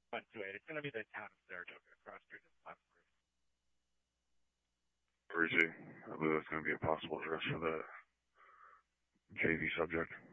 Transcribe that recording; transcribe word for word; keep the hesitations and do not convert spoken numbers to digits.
went to it. It's going to be the town of Saratoga across the street from Plattsburgh. Where is he? I believe that's going to be a possible address for the J V subject.